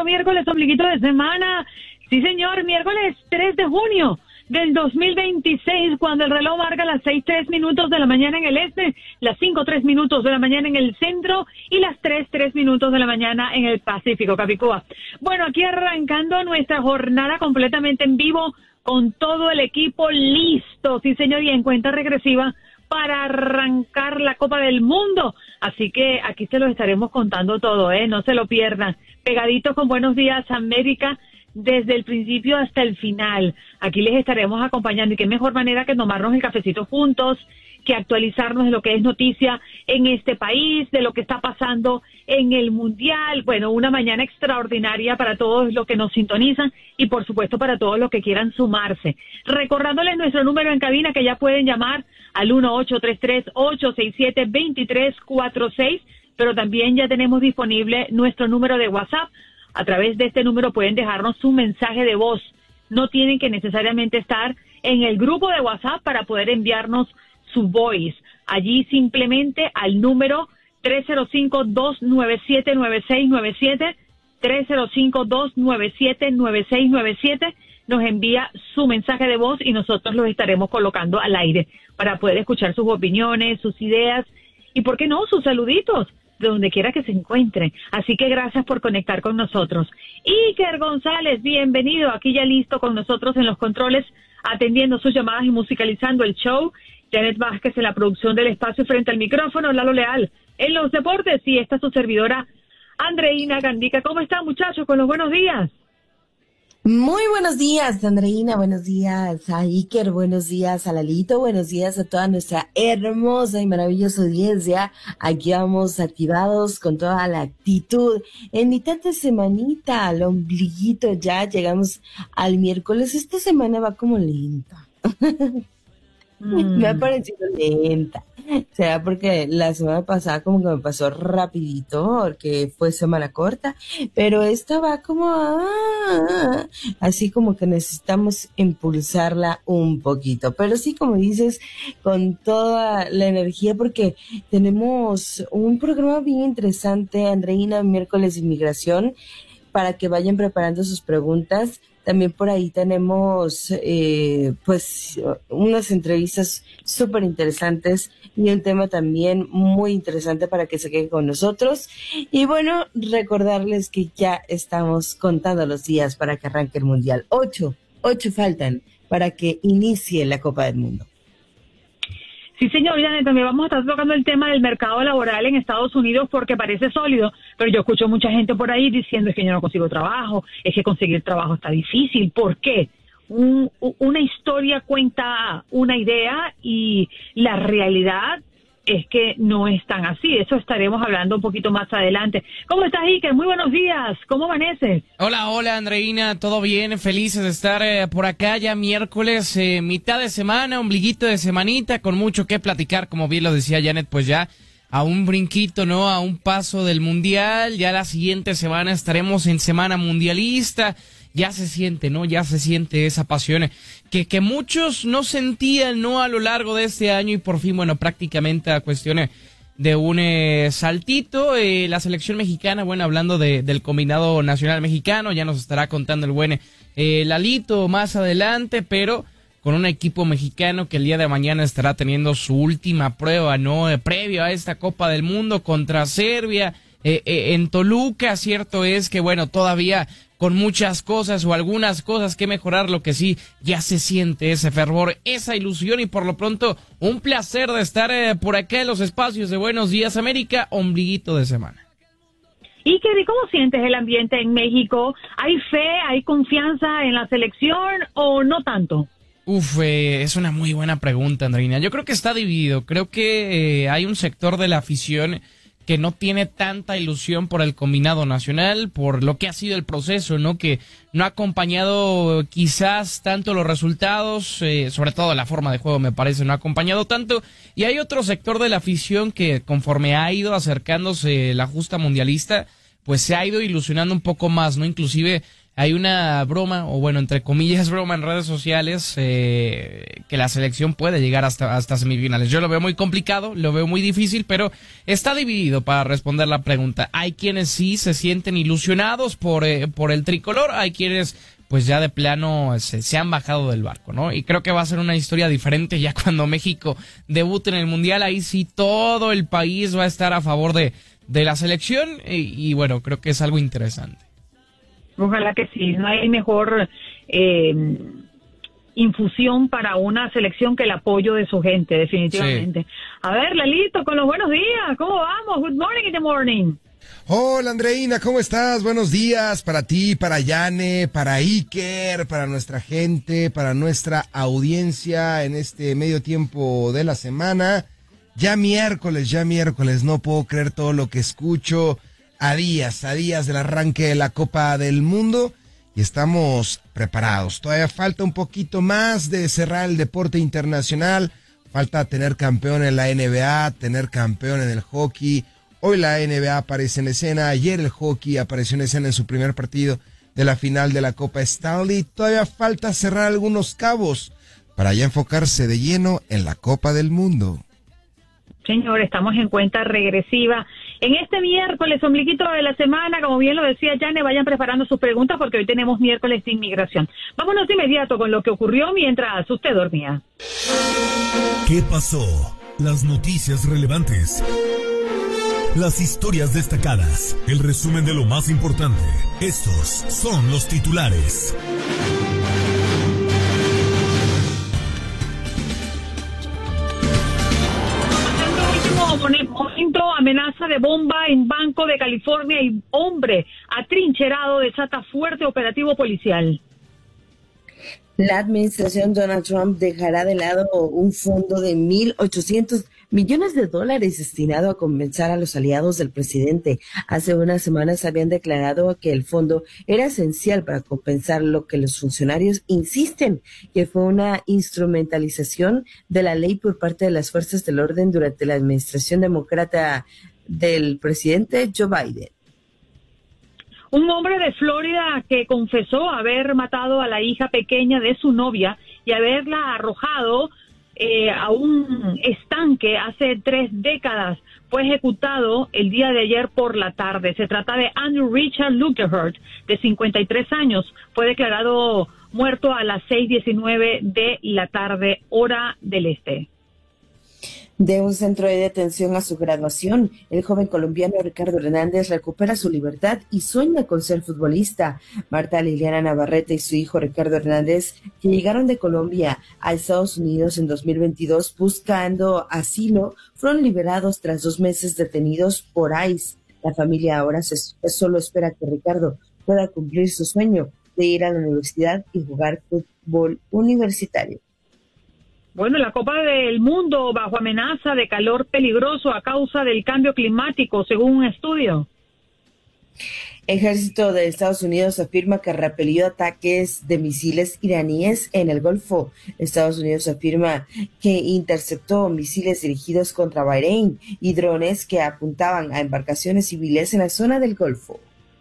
miércoles, ombliguito de semana. Sí, señor, miércoles 3 de junio del 2026, cuando el reloj marca las 6:03 de la mañana en el este, las 5:03 de la mañana en el centro y las 3:03 de la mañana en el Pacífico, Capicúa. Bueno, aquí arrancando nuestra jornada completamente en vivo con todo el equipo listo, sí, señor, y en cuenta regresiva para arrancar la Copa del Mundo. Así que aquí se lo estaremos contando todo, no se lo pierdan. Pegaditos con Buenos Días América desde el principio hasta el final. Aquí les estaremos acompañando y qué mejor manera que tomarnos el cafecito juntos, que actualizarnos de lo que es noticia en este país, de lo que está pasando en el Mundial. Bueno, una mañana extraordinaria para todos los que nos sintonizan y por supuesto para todos los que quieran sumarse. Recordándoles nuestro número en cabina que ya pueden llamar al 1-833-867-2346, pero también ya tenemos disponible nuestro número de WhatsApp. A través de este número pueden dejarnos su mensaje de voz. No tienen que necesariamente estar en el grupo de WhatsApp para poder enviarnos su voice. Allí simplemente al número 305-297-9697, 305-297-9697, nos envía su mensaje de voz y nosotros los estaremos colocando al aire para poder escuchar sus opiniones, sus ideas y, ¿por qué no?, sus saluditos de donde quiera que se encuentren. Así que gracias por conectar con nosotros. Iker González, bienvenido, aquí ya listo con nosotros en los controles, atendiendo sus llamadas y musicalizando el show. Janet Vázquez en la producción del espacio frente al micrófono, Lalo Leal en los deportes y esta su servidora Andreina Gandica. ¿Cómo están, muchachos? Con los buenos días. Muy buenos días, Andreina, buenos días a Iker, buenos días a Lalito, buenos días a toda nuestra hermosa y maravillosa audiencia. Aquí vamos activados con toda la actitud. En mitad de semanita, al ombliguito ya, llegamos al miércoles. Esta semana va como lenta. Me ha parecido lenta. Será porque la semana pasada como que me pasó rapidito, porque fue semana corta, pero esta va como así como que necesitamos impulsarla un poquito, pero sí, como dices, con toda la energía, porque tenemos un programa bien interesante, Andreina, miércoles de inmigración, para que vayan preparando sus preguntas. También por ahí tenemos pues unas entrevistas súper interesantes y un tema también muy interesante para que se queden con nosotros. Y bueno, recordarles que ya estamos contando los días para que arranque el Mundial. 8 faltan para que inicie la Copa del Mundo. Sí, señor, Janet, también vamos a estar tocando el tema del mercado laboral en Estados Unidos porque parece sólido, pero yo escucho mucha gente por ahí diciendo es que yo no consigo trabajo, es que conseguir trabajo está difícil. ¿Por qué? Una historia cuenta una idea y la realidad es que no es tan así. Eso estaremos hablando un poquito más adelante. ¿Cómo estás, Iker? Muy buenos días. ¿Cómo amaneces? Hola, Andreina. ¿Todo bien? Felices de estar por acá ya miércoles, mitad de semana, ombliguito de semanita, con mucho que platicar, como bien lo decía Janet, pues ya a un brinquito, ¿no? A un paso del Mundial. Ya la siguiente semana estaremos en Semana Mundialista. Ya se siente, ¿no? Ya se siente esa pasión que muchos no sentían, ¿no? A lo largo de este año y por fin, bueno, prácticamente a cuestiones de un saltito. La selección mexicana, bueno, hablando del combinado nacional mexicano, ya nos estará contando el buen Lalito más adelante, pero con un equipo mexicano que el día de mañana estará teniendo su última prueba, ¿no? Previo a esta Copa del Mundo contra Serbia, en Toluca. Cierto es que, bueno, todavía con muchas cosas o algunas cosas que mejorar, lo que sí, ya se siente ese fervor, esa ilusión y por lo pronto un placer de estar por acá en los espacios de Buenos Días América, ombliguito de semana. ¿Y cómo sientes el ambiente en México? ¿Hay fe, hay confianza en la selección o no tanto? Es una muy buena pregunta, Andreina. Yo creo que está dividido. Creo que hay un sector de la afición que no tiene tanta ilusión por el combinado nacional, por lo que ha sido el proceso, ¿no? Que no ha acompañado quizás tanto los resultados, sobre todo la forma de juego me parece no ha acompañado tanto, y hay otro sector de la afición que conforme ha ido acercándose la justa mundialista, pues se ha ido ilusionando un poco más, ¿no? Inclusive hay una broma, o bueno, entre comillas broma en redes sociales, que la selección puede llegar hasta semifinales. Yo lo veo muy complicado, lo veo muy difícil, pero está dividido para responder la pregunta. Hay quienes sí se sienten ilusionados por el tricolor, hay quienes pues ya de plano se han bajado del barco, ¿no? Y creo que va a ser una historia diferente ya cuando México debute en el Mundial. Ahí sí todo el país va a estar a favor de la selección y bueno, creo que es algo interesante. Ojalá que sí, no hay mejor infusión para una selección que el apoyo de su gente, definitivamente. Sí. A ver, Lalito, con los buenos días, ¿cómo vamos? Good morning in the morning. Hola Andreina, ¿cómo estás? Buenos días para ti, para Yane, para Iker, para nuestra gente, para nuestra audiencia en este medio tiempo de la semana. Ya miércoles, no puedo creer todo lo que escucho a días del arranque de la Copa del Mundo y estamos preparados. Todavía falta un poquito más de cerrar el deporte internacional, falta tener campeón en la NBA, tener campeón en el hockey. Hoy la NBA aparece en escena, ayer el hockey apareció en escena en su primer partido de la final de la Copa Stanley. Todavía falta cerrar algunos cabos para ya enfocarse de lleno en la Copa del Mundo. Señor, estamos en cuenta regresiva. En este miércoles, ombliguito de la semana, como bien lo decía Yane, vayan preparando sus preguntas porque hoy tenemos miércoles de inmigración. Vámonos de inmediato con lo que ocurrió mientras usted dormía. ¿Qué pasó? Las noticias relevantes. Las historias destacadas, el resumen de lo más importante. Estos son los titulares. Momento, amenaza de bomba en Banco de California y hombre atrincherado desata fuerte operativo policial. La administración Donald Trump dejará de lado un fondo de $1.800 millones destinado a compensar a los aliados del presidente. Hace unas semanas habían declarado que el fondo era esencial para compensar lo que los funcionarios insisten que fue una instrumentalización de la ley por parte de las fuerzas del orden durante la administración demócrata del presidente Joe Biden. Un hombre de Florida que confesó haber matado a la hija pequeña de su novia y haberla arrojado a un estanque hace 3 décadas fue ejecutado el día de ayer por la tarde. Se trata de Andrew Richard Lukehart, de 53 años. Fue declarado muerto a las 6:19 de la tarde, hora del este. De un centro de detención a su graduación, el joven colombiano Ricardo Hernández recupera su libertad y sueña con ser futbolista. Marta Liliana Navarrete y su hijo Ricardo Hernández, que llegaron de Colombia a Estados Unidos en 2022 buscando asilo, fueron liberados tras 2 meses detenidos por ICE. La familia ahora solo espera que Ricardo pueda cumplir su sueño de ir a la universidad y jugar fútbol universitario. Bueno, la Copa del Mundo bajo amenaza de calor peligroso a causa del cambio climático, según un estudio. Ejército de Estados Unidos afirma que repelió ataques de misiles iraníes en el Golfo. Estados Unidos afirma que interceptó misiles dirigidos contra Bahrein y drones que apuntaban a embarcaciones civiles en la zona del Golfo.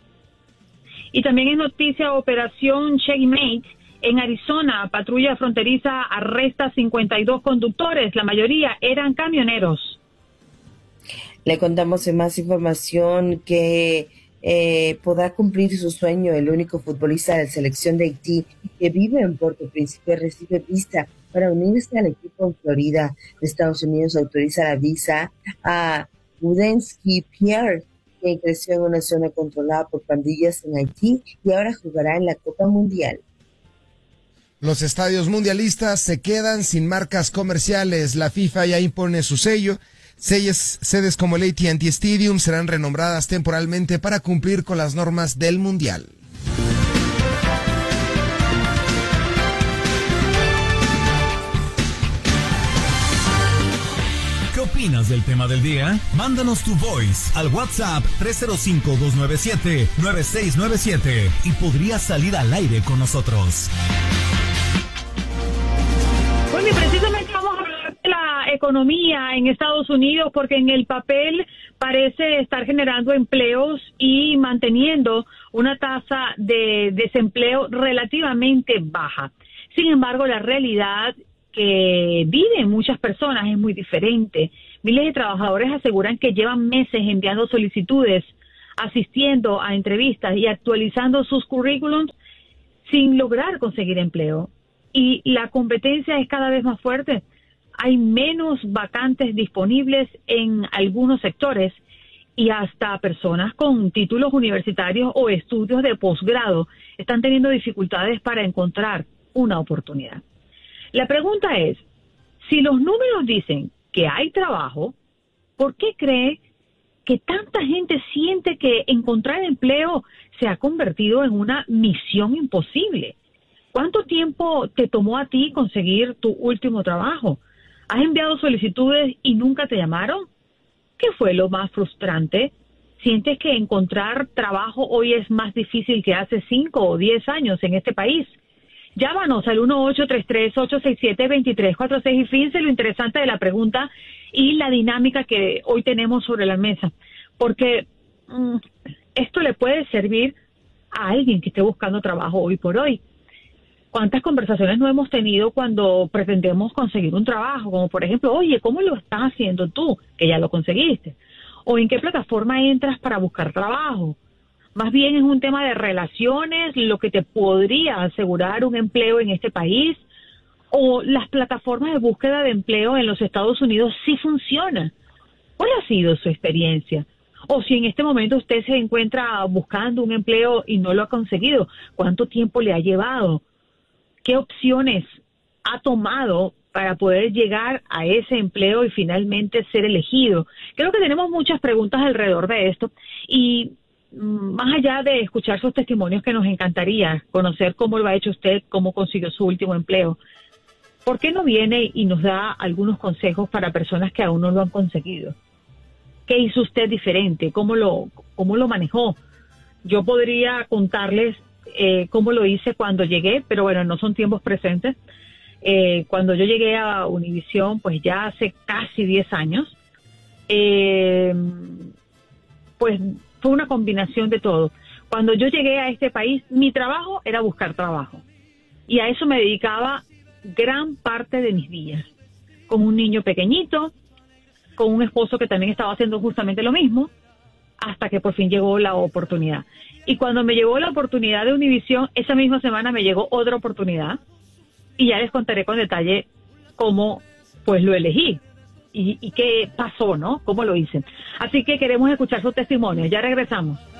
Y también es noticia Operación Checkmate. En Arizona, patrulla fronteriza arresta 52 conductores, la mayoría eran camioneros. Le contamos en más información que podrá cumplir su sueño el único futbolista de la selección de Haití que vive en Puerto Príncipe recibe visa para unirse al equipo en Florida. Estados Unidos autoriza la visa a Udensky Pierre, que creció en una zona controlada por pandillas en Haití y ahora jugará en la Copa Mundial. Los estadios mundialistas se quedan sin marcas comerciales. La FIFA ya impone su sello. Sedes como el AT&T Stadium serán renombradas temporalmente para cumplir con las normas del Mundial. ¿Qué opinas del tema del día? Mándanos tu voice al WhatsApp 305-297-9697 y podrías salir al aire con nosotros. Bueno, y precisamente vamos a hablar de la economía en Estados Unidos porque en el papel parece estar generando empleos y manteniendo una tasa de desempleo relativamente baja. Sin embargo, la realidad que viven muchas personas es muy diferente. Miles de trabajadores aseguran que llevan meses enviando solicitudes, asistiendo a entrevistas y actualizando sus currículums sin lograr conseguir empleo. Y la competencia es cada vez más fuerte. Hay menos vacantes disponibles en algunos sectores y hasta personas con títulos universitarios o estudios de posgrado están teniendo dificultades para encontrar una oportunidad. La pregunta es, si los números dicen que hay trabajo, ¿por qué cree que tanta gente siente que encontrar empleo se ha convertido en una misión imposible? ¿Cuánto tiempo te tomó a ti conseguir tu último trabajo? ¿Has enviado solicitudes y nunca te llamaron? ¿Qué fue lo más frustrante? ¿Sientes que encontrar trabajo hoy es más difícil que hace 5 o 10 años en este país? Llámanos al 1-833-867-2346 y fíjense lo interesante de la pregunta y la dinámica que hoy tenemos sobre la mesa, porque esto le puede servir a alguien que esté buscando trabajo hoy por hoy. ¿Cuántas conversaciones no hemos tenido cuando pretendemos conseguir un trabajo? Como por ejemplo, oye, ¿cómo lo estás haciendo tú? Que ya lo conseguiste. ¿O en qué plataforma entras para buscar trabajo? Más bien es un tema de relaciones, lo que te podría asegurar un empleo en este país, o las plataformas de búsqueda de empleo en los Estados Unidos sí funcionan. ¿Cuál ha sido su experiencia? O si en este momento usted se encuentra buscando un empleo y no lo ha conseguido, ¿cuánto tiempo le ha llevado? ¿Qué opciones ha tomado para poder llegar a ese empleo y finalmente ser elegido? Creo que tenemos muchas preguntas alrededor de esto y más allá de escuchar sus testimonios, que nos encantaría conocer cómo lo ha hecho usted, cómo consiguió su último empleo. ¿Por qué no viene y nos da algunos consejos para personas que aún no lo han conseguido? ¿Qué hizo usted diferente? ¿Cómo lo manejó? Yo podría contarles cómo lo hice cuando llegué, pero bueno, no son tiempos presentes. Cuando yo llegué a Univisión, pues ya hace casi 10 años, pues fue una combinación de todo. Cuando yo llegué a este país, mi trabajo era buscar trabajo. Y a eso me dedicaba gran parte de mis días. Con un niño pequeñito, con un esposo que también estaba haciendo justamente lo mismo, hasta que por fin llegó la oportunidad. Y cuando me llegó la oportunidad de Univisión, esa misma semana me llegó otra oportunidad. Y ya les contaré con detalle cómo pues lo elegí. Y qué pasó, ¿no? ¿Cómo lo hice? Así que queremos escuchar su testimonio. Ya regresamos.